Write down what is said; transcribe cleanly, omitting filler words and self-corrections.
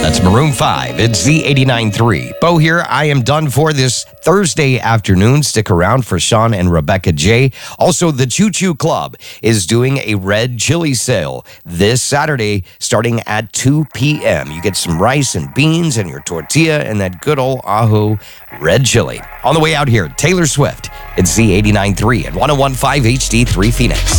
That's Maroon 5. It's Z89.3. Bo here. I am done for this Thursday afternoon. Stick around for Sean and Rebecca J. Also, the Choo Choo Club is doing a red chili sale this Saturday starting at 2 p.m. You get some rice and beans and your tortilla and that good old Ajo red chili. On the way out here, Taylor Swift. It's Z89.3 and 101.5 HD3 Phoenix.